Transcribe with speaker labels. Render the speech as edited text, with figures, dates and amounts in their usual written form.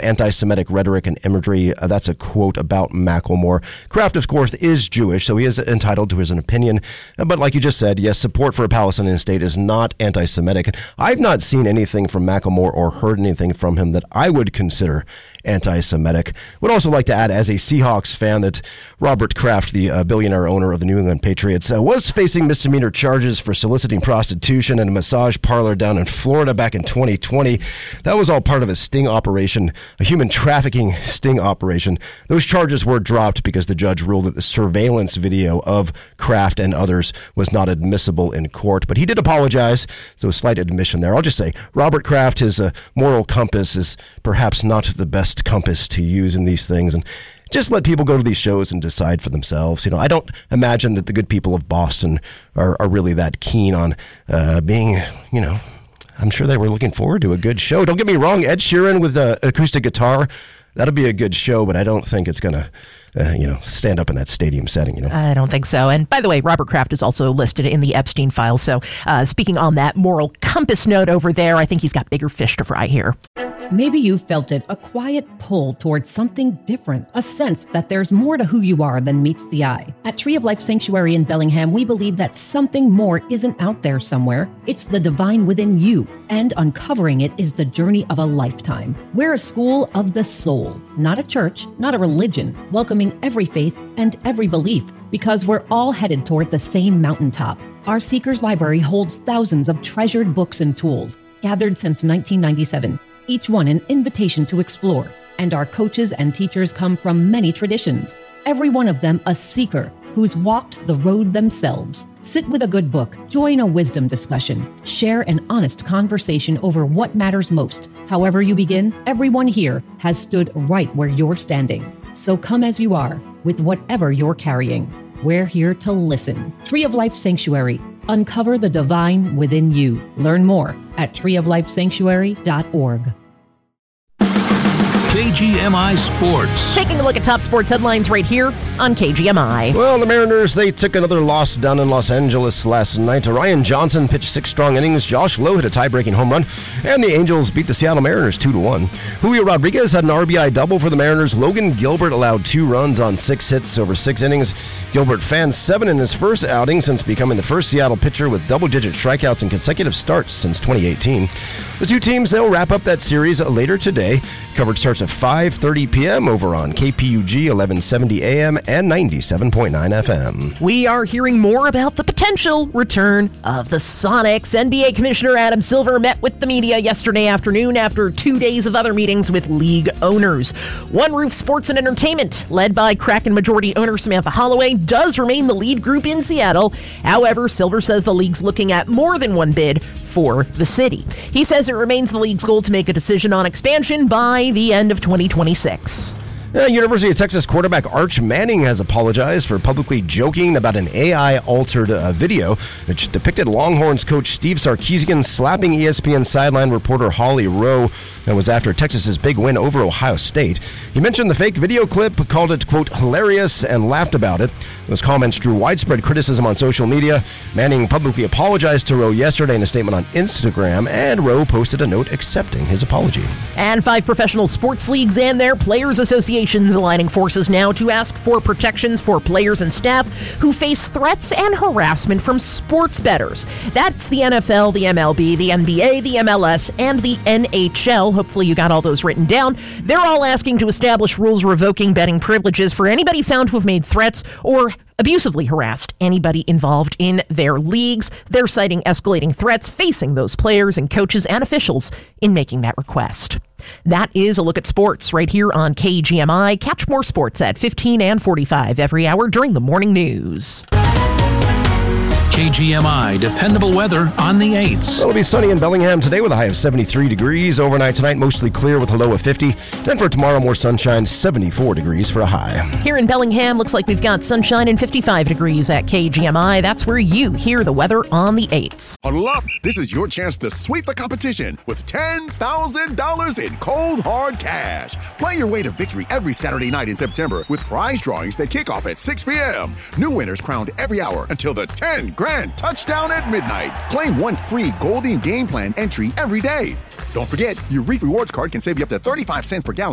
Speaker 1: anti-Semitic rhetoric and imagery. That's a quote about Macklemore. Kraft, of course, is Jewish, so he is entitled to his own opinion. But like you just said, yes, support for a Palestinian state is not anti-Semitic. I've not seen anything from Macklemore or heard anything from him that I would consider anti-Semitic. Would also like to add, as a Seahawks fan, that Robert Kraft, the billionaire owner of the New England Patriots, was facing misdemeanor charges for soliciting prostitution in a massage parlor down in Florida back in 2020. That was all part of a sting operation, a human trafficking sting operation. Those charges were dropped because the judge ruled that the surveillance video of Kraft and others was not admissible in court. But he did apologize, so a slight admission there. I'll just say, Robert Kraft, his moral compass is perhaps not the best compass to use in these things, and just let people go to these shows and decide for themselves. I don't imagine that the good people of Boston are really that keen on being, I'm sure they were looking forward to a good show. Don't get me wrong, Ed Sheeran with an acoustic guitar, that'll be a good show, but I don't think it's going to stand up in that stadium setting,
Speaker 2: I don't think so. And by the way, Robert Kraft is also listed in the Epstein files. So speaking on that moral compass note over there, I think he's got bigger fish to fry here.
Speaker 3: Maybe you felt it, a quiet pull towards something different, a sense that there's more to who you are than meets the eye. At Tree of Life Sanctuary in Bellingham, we believe that something more isn't out there somewhere. It's the divine within you, and uncovering it is the journey of a lifetime. We're a school of the soul, not a church, not a religion, welcoming every faith and every belief, because we're all headed toward the same mountaintop. Our Seekers Library holds thousands of treasured books and tools, gathered since 1997. Each one an invitation to explore, and our coaches and teachers come from many traditions, every one of them a seeker who's walked the road themselves. Sit with a good book, join a wisdom discussion, share an honest conversation over what matters most. However you begin, everyone here has stood right where you're standing. So come as you are, with whatever you're carrying. We're here to listen. Tree of Life Sanctuary. Uncover the divine within you. Learn more at treeoflifesanctuary.org.
Speaker 4: KGMI Sports.
Speaker 2: Taking a look at top sports headlines right here on KGMI.
Speaker 1: Well, the Mariners, they took another loss down in Los Angeles last night. Ryan Johnson pitched 6 strong innings. Josh Lowe hit a tie-breaking home run. And the Angels beat the Seattle Mariners 2-1. Julio Rodriguez had an RBI double for the Mariners. Logan Gilbert allowed 2 runs on 6 hits over 6 innings. Gilbert fanned 7 in his first outing since becoming the first Seattle pitcher with double-digit strikeouts in consecutive starts since 2018. The two teams, they'll wrap up that series later today. Coverage starts at 5:30 p.m. over on KPUG 1170 AM and 97.9 FM.
Speaker 2: We are hearing more about the potential return of the Sonics. NBA Commissioner Adam Silver met with the media yesterday afternoon after 2 days of other meetings with league owners. One Roof Sports and Entertainment, led by Kraken majority owner Samantha Holloway, does remain the lead group in Seattle. However, Silver says the league's looking at more than one bid for the city. He says it remains the league's goal to make a decision on expansion by the end of 2026.
Speaker 1: University of Texas quarterback Arch Manning has apologized for publicly joking about an AI-altered video which depicted Longhorns coach Steve Sarkisian slapping ESPN sideline reporter Holly Rowe. That was after Texas's big win over Ohio State. He mentioned the fake video clip, called it, quote, hilarious, and laughed about it. Those comments drew widespread criticism on social media. Manning publicly apologized to Rowe yesterday in a statement on Instagram, and Rowe posted a note accepting his apology.
Speaker 2: And 5 professional sports leagues and their players' associations aligning forces now to ask for protections for players and staff who face threats and harassment from sports bettors. That's the NFL, the MLB, the NBA, the MLS, and the NHL. Hopefully you got all those written down. They're all asking to establish rules revoking betting privileges for anybody found to have made threats or abusively harassed anybody involved in their leagues. They're citing escalating threats facing those players and coaches and officials in making that request. That is a look at sports right here on KGMI. Catch more sports at 15 and 45 every hour during the morning news.
Speaker 4: KGMI dependable weather on the 8s.
Speaker 1: It'll be sunny in Bellingham today with a high of 73 degrees. Overnight tonight, mostly clear with a low of 50. Then for tomorrow, more sunshine, 74 degrees for a high.
Speaker 2: Here in Bellingham, looks like we've got sunshine and 55 degrees at KGMI. That's where you hear the weather on the 8s.
Speaker 5: Huddle up. This is your chance to sweep the competition with $10,000 in cold, hard cash. Play your way to victory every Saturday night in September with prize drawings that kick off at 6 p.m. New winners crowned every hour until the 10 grand touchdown at midnight. Claim one free Golding Game Plan entry every day. Don't forget, your Reef Rewards card can save you up to 35 cents per gallon